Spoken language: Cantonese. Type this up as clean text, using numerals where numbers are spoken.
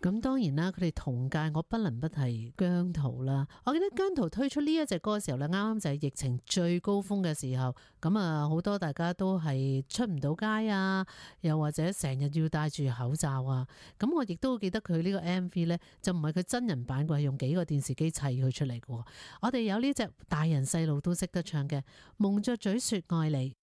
咁當然啦，佢哋同屆我不能不提姜濤啦。我記得姜濤推出呢一隻歌嘅時候咧，啱啱就係疫情最高峰嘅時候，咁啊好多大家都係出唔到街啊，又或者成日要戴住口罩啊。咁我亦都記得佢呢個 MV 呢，就唔係佢真人版嘅，係用幾個電視機砌佢出嚟嘅。我哋有呢隻大人細路都識得唱嘅《蒙着嘴說愛你》。